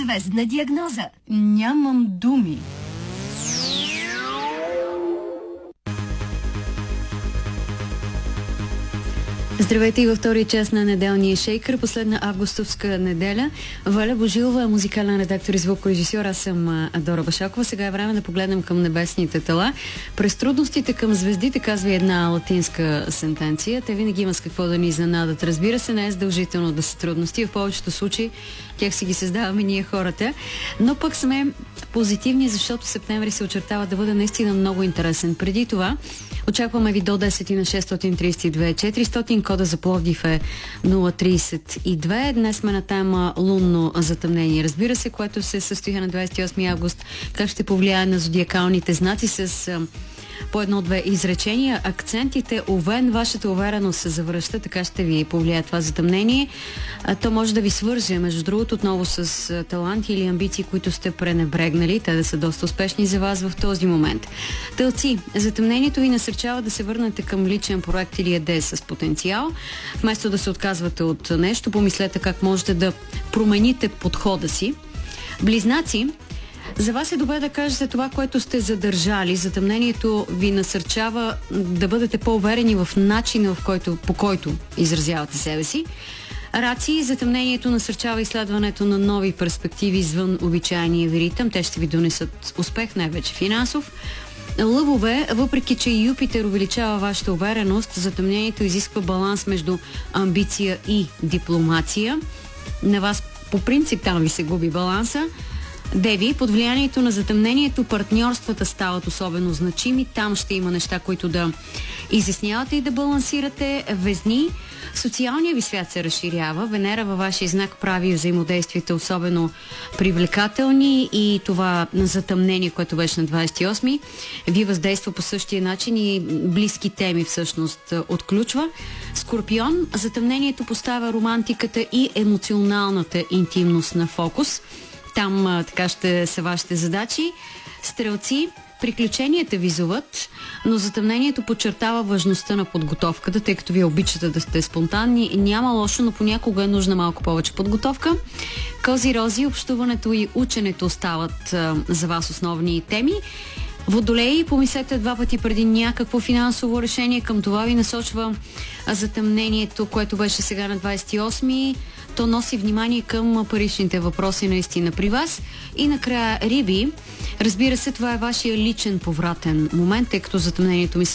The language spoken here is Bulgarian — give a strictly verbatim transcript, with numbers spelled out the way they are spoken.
звездна диагноза. Нямам думи. Здравейте и във втория част на неделния шейкър, последна августовска неделя. Валя Божилова е музикален редактор и звукорежисьор. Аз съм Дора Башакова. Сега е време да погледнем към небесните тела. През трудностите към звездите, казва една латинска сентенция. Те винаги има с какво да ни изненадат. Разбира се, не е задължително да са трудности. В повечето случаи тях си ги създаваме ние хората. Но пък сме позитивни, защото септември се очертава да бъде наистина много интересен. Преди това очакваме ви до десет на шестстотин тридесет и две четиристотин, кода за Пловдив е нула тридесет и две. Днес сме на тема лунно затъмнение, разбира се, което се състои на двадесет и осми август. Как ще повлияе на зодиакалните знаци с по едно-две изречения. Акцентите: овен, вашата увереност се завръща, така ще ви повлияе това затъмнение. А, то може да ви свърже, между другото, отново с а, таланти или амбиции, които сте пренебрегнали, те да са доста успешни за вас в този момент. Тълци, затъмнението ви насърчава да се върнете към личен проект или идея с потенциал. Вместо да се отказвате от нещо, помислете как можете да промените подхода си. Близнаци, за вас е добре да кажете това, което сте задържали. Затъмнението ви насърчава да бъдете по-уверени в начина, в който, по който изразявате себе си. Раци, затъмнението насърчава изследването на нови перспективи извън обичайния ви ритъм. Те ще ви донесат успех, най-вече финансов. Лъвове, въпреки че Юпитер увеличава вашата увереност, затъмнението изисква баланс между амбиция и дипломация. На вас по принцип там ви се губи баланса. Деви, под влиянието на затъмнението партньорствата стават особено значими. Там ще има неща, които да изяснявате и да балансирате. Везни, социалният ви свят се разширява. Венера във вашия знак прави взаимодействията особено привлекателни и това затъмнение, което беше на двадесет и осми, ви въздейства по същия начин и близки теми всъщност отключва. Скорпион, затъмнението поставя романтиката и емоционалната интимност на фокус. Там а, така ще са вашите задачи. Стрелци, приключенията ви зоват, но затъмнението подчертава важността на подготовката, тъй като вие обичате да сте спонтанни. Няма лошо, но понякога е нужна малко повече подготовка. Кози-рози, общуването и ученето остават а, за вас основни теми. Водолеи, помислете два пъти преди някакво финансово решение. Към това ви насочва затъмнението, което беше сега на двадесет и осми. То носи внимание към паричните въпроси наистина при вас. И накрая Риби, разбира се, това е вашия личен повратен момент, тъй като затъмнението ми се